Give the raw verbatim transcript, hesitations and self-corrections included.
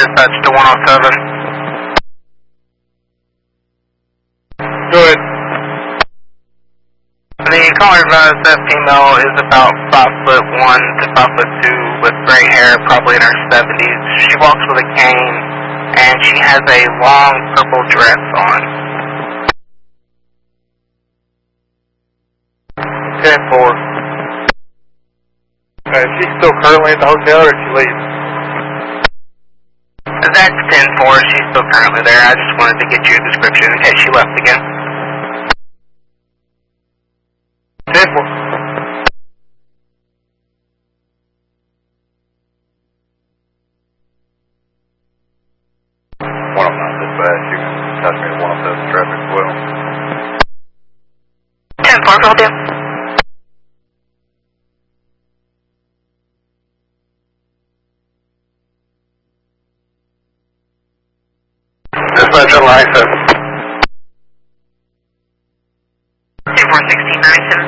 dispatch to one oh seven. Go ahead. The caller advised that female is about five foot one to five foot two with gray hair, probably in her seventies. She walks with a cane, and she has a long purple dress on. ten four. Uh, is she still currently at the hotel, or did she leave? That's ten four. She's still currently there. I just wanted to get you a description in case she left again. ten four. one oh nine dispatch. You can touch me to one oh seven traffic as well. ten four, will do. Dispatch on line seven. two four sixteen nine seven